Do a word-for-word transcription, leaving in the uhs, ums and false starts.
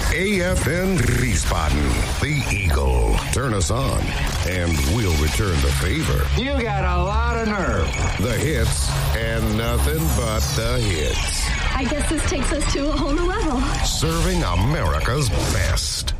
A F N Wiesbaden, the Eagle. Turn us on, and we'll return the favor. You got a lot of nerve. The hits, and nothing but the hits. I guess this takes us to a whole new level. Serving America's best.